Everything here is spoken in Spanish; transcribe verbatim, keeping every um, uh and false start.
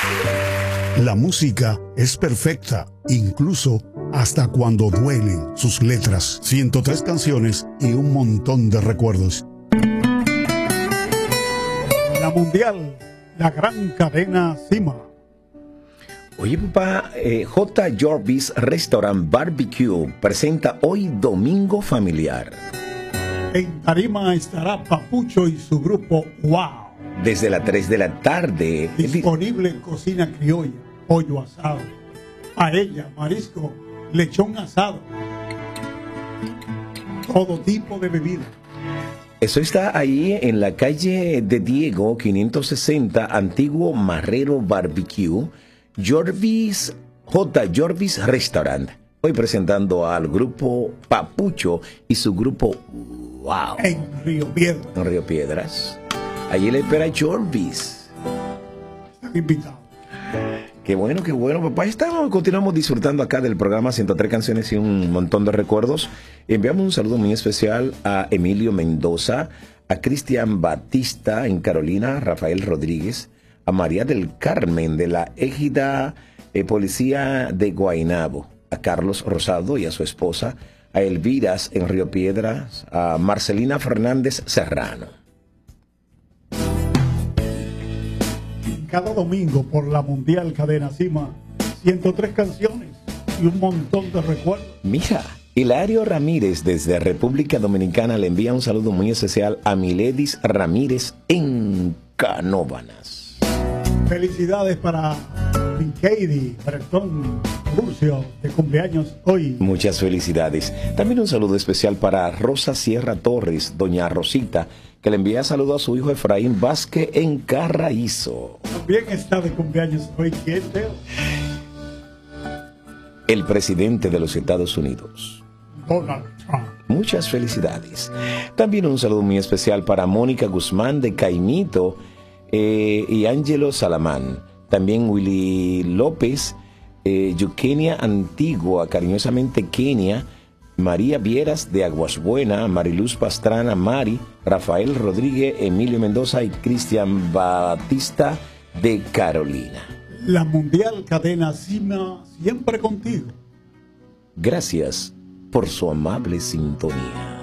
La música es perfecta, incluso hasta cuando duelen sus letras. ciento tres canciones y un montón de recuerdos. La Mundial, la gran cadena Cima. Oye, papá, eh, J. Jarvis Restaurant Barbecue presenta hoy Domingo Familiar. En tarima estará Papucho y su grupo Wow. Desde las tres de la tarde. Disponible en cocina criolla, pollo asado, paella, marisco, lechón asado, todo tipo de bebida. Eso está ahí en la calle de Diego, quinientos sesenta, Antiguo Marrero Barbecue, Jarvis, J. Jarvis Restaurant. Hoy presentando al grupo Papucho y su grupo Wow. En Río Piedras. En Río Piedras. Allí le espera Jarvis. Están invitados. Qué bueno, qué bueno, papá. Estamos, continuamos disfrutando acá del programa ciento tres canciones y un montón de recuerdos. Enviamos un saludo muy especial a Emilio Mendoza, a Cristian Batista en Carolina, Rafael Rodríguez, a María del Carmen de la Égida eh, Policía de Guaynabo, a Carlos Rosado y a su esposa, a Elviras en Río Piedras, a Marcelina Fernández Serrano. Cada domingo por la Mundial Cadena Cima, ciento tres canciones y un montón de recuerdos. Mira, Hilario Ramírez desde República Dominicana le envía un saludo muy especial a Miledis Ramírez en Canóvanas. Felicidades para Pinkeidi, Bretón Murcio, de cumpleaños hoy. Muchas felicidades. También un saludo especial para Rosa Sierra Torres, doña Rosita, que le envía saludo a su hijo Efraín Vázquez en Carraízo. También está de cumpleaños hoy, ¿quién, Teo? El presidente de los Estados Unidos, Donald Trump. Muchas felicidades. También un saludo muy especial para Mónica Guzmán de Caimito eh, y Ángelo Salamán. También Willy López, eh, Yuquenia Antigua, cariñosamente Kenia, María Vieras de Aguasbuena, Mariluz Pastrana, Mari, Rafael Rodríguez, Emilio Mendoza y Cristian Batista de Carolina. La Mundial Cadena Cima, siempre contigo. Gracias por su amable sintonía.